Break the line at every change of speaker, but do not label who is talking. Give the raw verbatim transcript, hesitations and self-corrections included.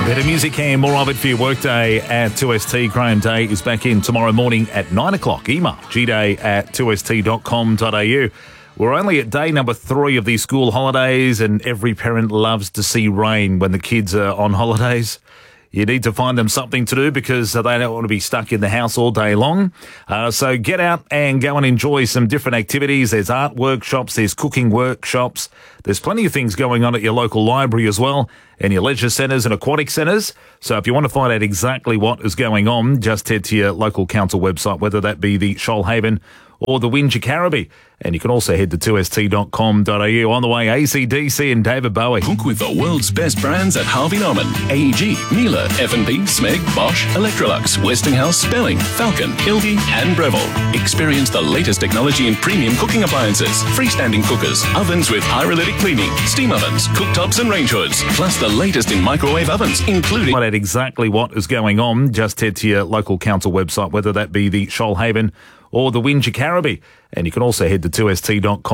Better music and more of it for your workday at two S T. Graham Day is back in tomorrow morning at nine o'clock. Email gday at two s t dot com dot a u. We're only at day number three of these school holidays, and every parent loves to see rain when the kids are on holidays. You need to find them something to do because they don't want to be stuck in the house all day long. Uh, so get out and go and enjoy some different activities. There's art workshops, there's cooking workshops. There's plenty of things going on at your local library as well, and your leisure centres and aquatic centres. So if you want to find out exactly what is going on, just head to your local council website, whether that be the Shoalhaven or the Wingecarribee. And you can also head to two s t dot com dot a u. On the way, A C D C and David Bowie.
Cook with the world's best brands at Harvey Norman. A E G, Miele, F and B, Smeg, Bosch, Electrolux, Westinghouse, Spelling, Falcon, Ildi and Breville. Experience the latest technology in premium cooking appliances, freestanding cookers, ovens with pyrolytic cleaning, steam ovens, cooktops and range hoods, plus the latest in microwave ovens, including...
Find out exactly what is going on, just head to your local council website, whether that be the Shoalhaven or the Wingecarribee. And you can also head to two s t dot com.